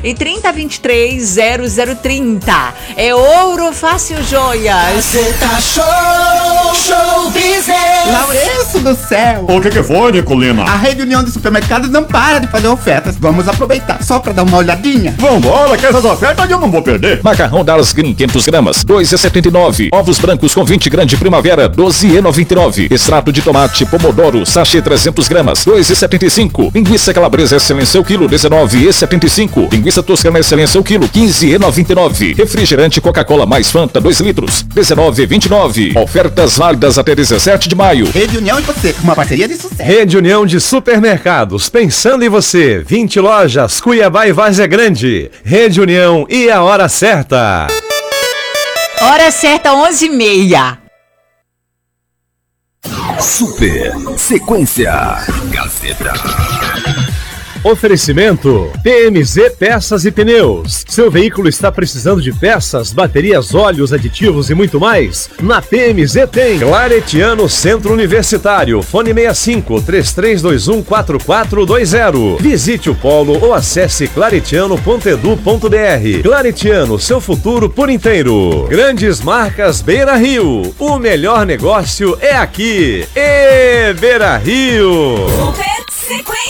e 3023-0030. É Ouro Fácil Joias. Gazeta Show Business. Laurenço do céu. O que foi, Nicolina? A Rede União de Supermercados não para de fazer ofertas. Vamos aproveitar só pra dar uma olhadinha. Vambora, que essas ofertas eu não vou perder. Macarrão Dallas Green 500 gramas, 2,79. Ovos brancos com 20 grande primavera, 12,99. Extrato de tomate Pomodoro, sachê 300 gramas, 2,75. Linguiça calabresa excelência o quilo, 19,75. Linguiça toscana excelência o quilo, 15,99. Refrigerante Coca-Cola mais Fanta 2 litros, 19,29. Ofertas válidas até 17 de maio. Rede União e você, uma parceria de sucesso. Rede União de Supermercados, pensando em você. 20 lojas, Cuiabá e Várzea Grande. Rede União e a hora certa. Hora certa, 11h30. Super Sequência Gazeta. Oferecimento PMZ Peças e Pneus. Seu veículo está precisando de peças, baterias, óleos, aditivos e muito mais? Na PMZ tem. Claretiano Centro Universitário. Fone 65-3321-4420. Visite o polo ou acesse claretiano.edu.br. Claretiano, seu futuro por inteiro. Grandes marcas Beira Rio. O melhor negócio é aqui. Beira Rio. Super Sequência.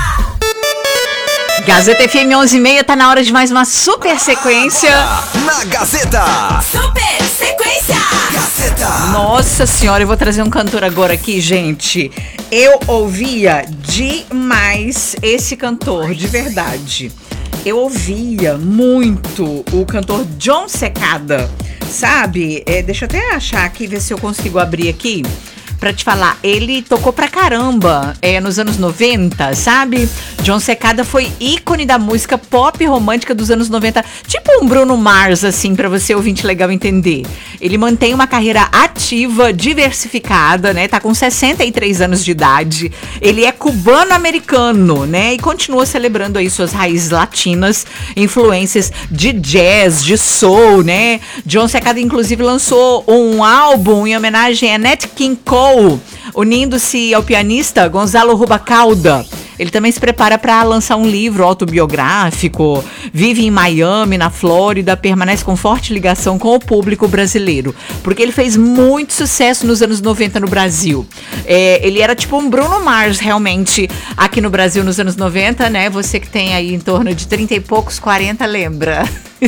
Gazeta FM 11h30, tá na hora de mais uma super sequência. Na Gazeta. Super Sequência. Gazeta. Nossa senhora, eu vou trazer um cantor agora aqui, gente. Eu ouvia demais esse cantor, de verdade. Eu ouvia muito o cantor John Secada, sabe? Deixa eu até achar aqui, ver se eu consigo abrir aqui. Pra te falar, ele tocou pra caramba nos anos 90, sabe? John Secada foi ícone da música pop romântica dos anos 90. Tipo um Bruno Mars, assim, pra você ouvinte legal entender. Ele mantém uma carreira ativa, diversificada, né? Tá com 63 anos de idade. Ele é cubano-americano, né? E continua celebrando aí suas raízes latinas, influências de jazz, de soul, né? John Secada, inclusive, lançou um álbum em homenagem a Nat King Cole, unindo-se ao pianista Gonzalo Rubalcaba. Ele também se prepara para lançar um livro autobiográfico, vive em Miami, na Flórida, permanece com forte ligação com o público brasileiro, porque ele fez muito sucesso nos anos 90 no Brasil. Ele era tipo um Bruno Mars, realmente, aqui no Brasil nos anos 90, né? Você que tem aí em torno de 30 e poucos, 40, lembra?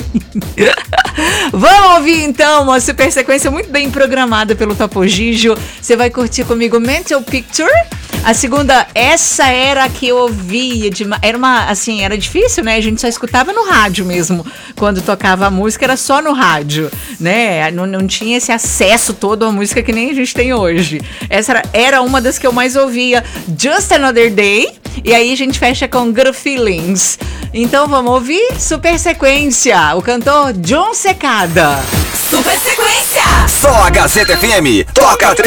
Vamos ouvir então uma super sequência muito bem programada pelo Topo Gigio. Você vai curtir comigo Mental Picture. A segunda, essa era a que eu ouvia, era difícil, né? A gente só escutava no rádio mesmo. Quando tocava a música, era só no rádio, né? Não tinha esse acesso todo à música que nem a gente tem hoje. Essa era uma das que eu mais ouvia, Just Another Day. E aí a gente fecha com Good Feelings. Então vamos ouvir Super Sequência, o cantor John Secada. Super Sequência. Só a Gazeta FM toca